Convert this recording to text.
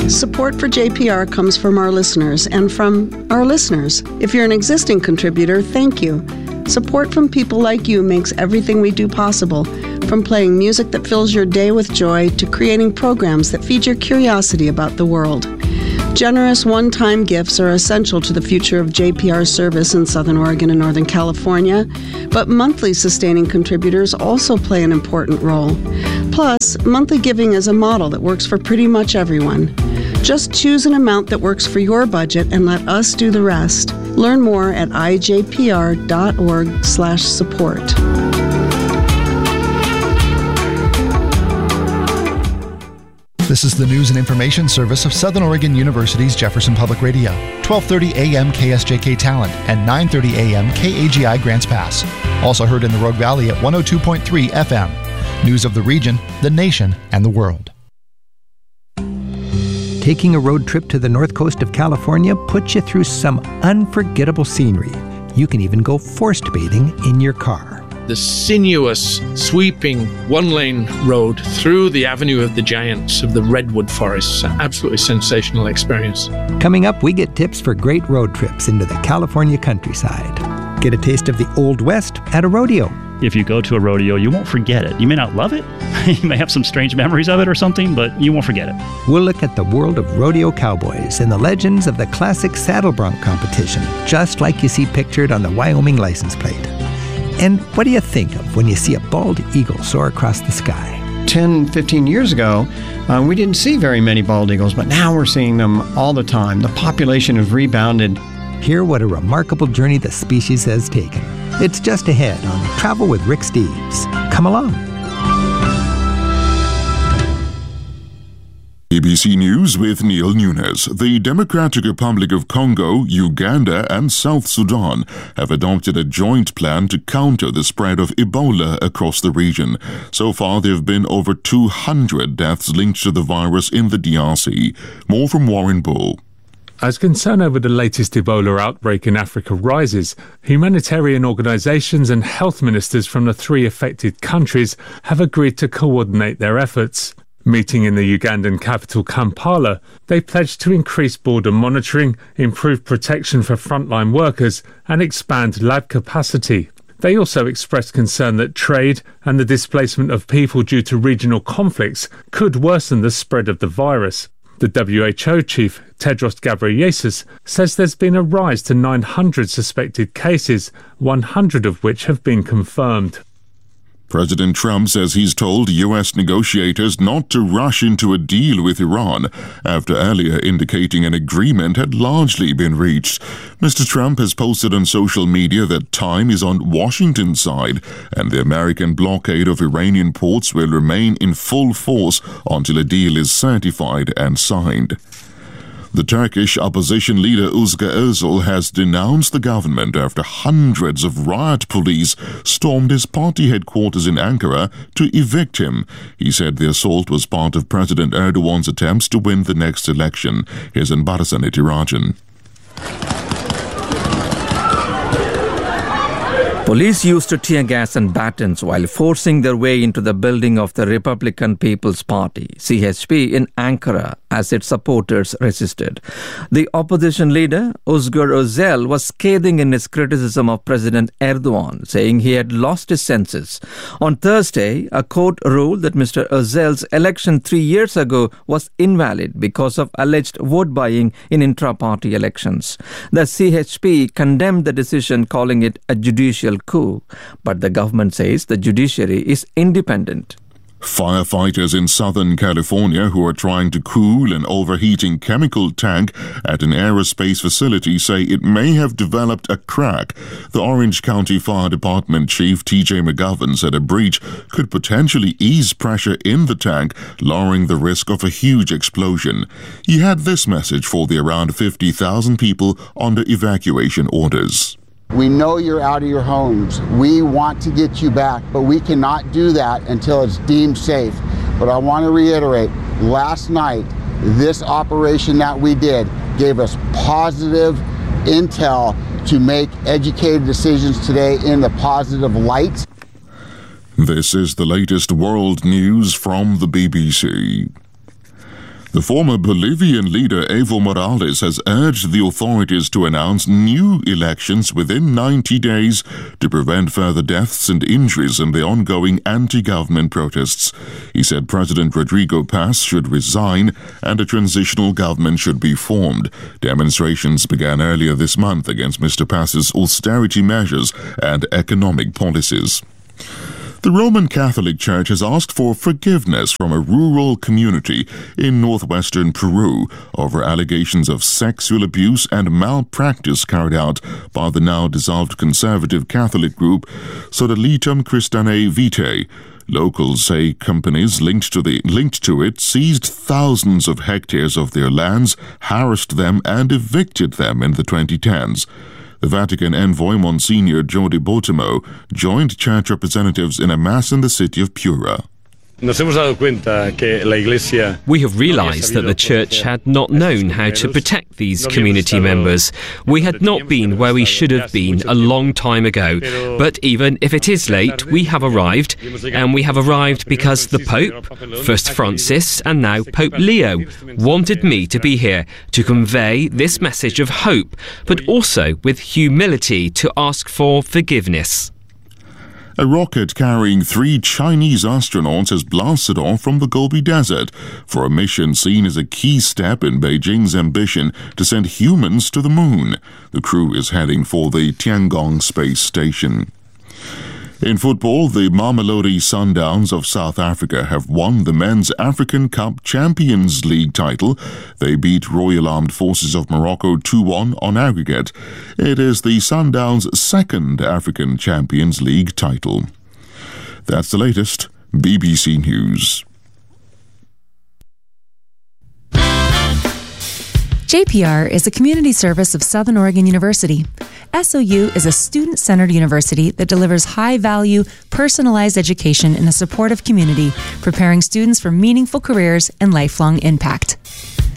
Support for JPR comes from our listeners and from our listeners. If you're an existing contributor, thank you. Support from people like you makes everything we do possible, from playing music that fills your day with joy to creating programs that feed your curiosity about the world. Generous one-time gifts are essential to the future of JPR service in Southern Oregon and Northern California, but monthly sustaining contributors also play an important role. Plus, monthly giving is a model that works for pretty much everyone. Just choose an amount that works for your budget and let us do the rest. Learn more at ijpr.org/support. This is the news and information service of Southern Oregon University's Jefferson Public Radio. 12:30 a.m. KSJK Talent and 9:30 a.m. KAGI Grants Pass. Also heard in the Rogue Valley at 102.3 FM. News of the region, the nation, and the world. Taking a road trip to the north coast of California puts you through some unforgettable scenery. You can even go forest bathing in your car. The sinuous, sweeping one-lane road through the Avenue of the Giants of the Redwood Forests. An absolutely sensational experience. Coming up, we get tips for great road trips into the California countryside. Get a taste of the Old West at a rodeo. If you go to a rodeo, you won't forget it. You may not love it. You may have some strange memories of it or something, but you won't forget it. We'll look at the world of rodeo cowboys and the legends of the classic saddle bronc competition, just like you see pictured on the Wyoming license plate. And what do you think of when you see a bald eagle soar across the sky? 10, 15 years ago, we didn't see very many bald eagles, but now we're seeing them all the time. The population has rebounded. Hear what a remarkable journey the species has taken. It's just ahead on Travel with Rick Steves. Come along. ABC News with Neil Nunes. The Democratic Republic of Congo, Uganda, and South Sudan have adopted a joint plan to counter the spread of Ebola across the region. So far, there have been over 200 deaths linked to the virus in the DRC. More from Warren Bull. As concern over the latest Ebola outbreak in Africa rises, humanitarian organisations and health ministers from the 3 affected countries have agreed to coordinate their efforts. Meeting in the Ugandan capital Kampala, they pledged to increase border monitoring, improve protection for frontline workers, and expand lab capacity. They also expressed concern that trade and the displacement of people due to regional conflicts could worsen the spread of the virus. The WHO chief, Tedros Ghebreyesus, says there's been a rise to 900 suspected cases, 100 of which have been confirmed. President Trump says he's told U.S. negotiators not to rush into a deal with Iran after earlier indicating an agreement had largely been reached. Mr. Trump has posted on social media that time is on Washington's side and the American blockade of Iranian ports will remain in full force until a deal is certified and signed. The Turkish opposition leader Özgür Özel has denounced the government after hundreds of riot police stormed his party headquarters in Ankara to evict him. He said the assault was part of President Erdogan's attempts to win the next election. Here's Anbarasan Itirajan. Police used tear gas and batons while forcing their way into the building of the Republican People's Party, CHP, in Ankara as its supporters resisted. The opposition leader, Özgür Özel, was scathing in his criticism of President Erdogan, saying he had lost his senses. On Thursday, a court ruled that Mr. Özel's election 3 years ago was invalid because of alleged vote buying in intra-party elections. The CHP condemned the decision, calling it a judicial coup, but the government says the judiciary is independent. Firefighters in Southern California who are trying to cool an overheating chemical tank at an aerospace facility say it may have developed a crack. The Orange County Fire Department Chief T.J. McGovern said a breach could potentially ease pressure in the tank, lowering the risk of a huge explosion. He had this message for the around 50,000 people under evacuation orders. We know you're out of your homes. We want to get you back, but we cannot do that until it's deemed safe. But I want to reiterate, last night, this operation that we did gave us positive intel to make educated decisions today in the positive light. This is the latest world news from the BBC. The former Bolivian leader Evo Morales has urged the authorities to announce new elections within 90 days to prevent further deaths and injuries in the ongoing anti-government protests. He said President Rodrigo Paz should resign and a transitional government should be formed. Demonstrations began earlier this month against Mr. Paz's austerity measures and economic policies. The Roman Catholic Church has asked for forgiveness from a rural community in northwestern Peru over allegations of sexual abuse and malpractice carried out by the now dissolved conservative Catholic group Sodalitum Christianae Vitae. Locals say companies linked to it seized thousands of hectares of their lands, harassed them and evicted them in the 2010s. The Vatican envoy, Monsignor Jordi Botimo, joined church representatives in a mass in the city of Piura. We have realized that the church had not known how to protect these community members. We had not been where we should have been a long time ago. But even if it is late, we have arrived. And we have arrived because the Pope, first Francis and now Pope Leo, wanted me to be here to convey this message of hope, but also with humility to ask for forgiveness. A rocket carrying 3 Chinese astronauts has blasted off from the Gobi Desert for a mission seen as a key step in Beijing's ambition to send humans to the moon. The crew is heading for the Tiangong space station. In football, the Mamelodi Sundowns of South Africa have won the Men's African Cup Champions League title. They beat Royal Armed Forces of Morocco 2-1 on aggregate. It is the Sundowns' second African Champions League title. That's the latest. BBC News. JPR is a community service of Southern Oregon University. SOU is a student-centered university that delivers high-value, personalized education in a supportive community, preparing students for meaningful careers and lifelong impact.